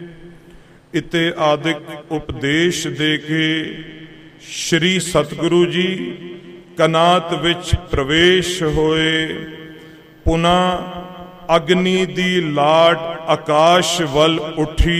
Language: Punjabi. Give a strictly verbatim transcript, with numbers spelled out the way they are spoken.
ਇਤੇ ਆਦਿਕ ਉਪਦੇਸ਼ ਦੇ ਕੇ ਸ਼੍ਰੀ ਸਤਿਗੁਰੂ ਜੀ ਕਨਾਤ ਵਿੱਚ ਪ੍ਰਵੇਸ਼ ਹੋਏ। ਪੁਨਾ ਅਗਨੀ ਦੀ ਲਾਟ ਆਕਾਸ਼ ਵੱਲ ਉੱਠੀ।